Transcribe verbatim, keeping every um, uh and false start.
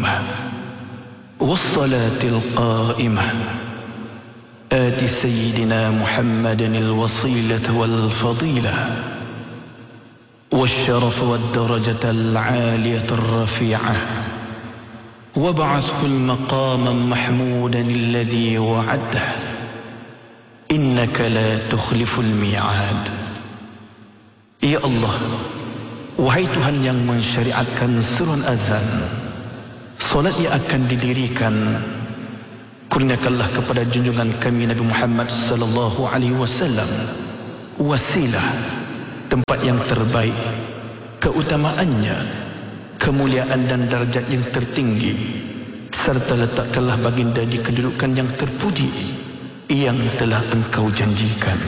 والصلاة القائمة آت سيدنا محمد الوصيلة والفضيلة والشرف والدرجة العالية الرفيعة وابعثه المقاما محمودا الذي وعده إنك لا تخلف الميعاد. Ya Allah, wahai Tuhan yang mensyariatkan seruan azan, solat yang akan didirikan, kurniakanlah kepada junjungan kami Nabi Muhammad sallallahu alaihi wasallam wasilah, tempat yang terbaik, keutamaannya, kemuliaan dan darjat yang tertinggi, serta letakkanlah baginda di kedudukan yang terpuji yang telah engkau janjikan.